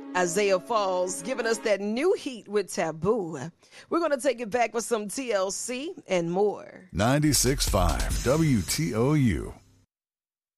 Isaiah Falls giving us that new heat with Taboo. We're going to take it back with some TLC and more. 96.5 WTOU.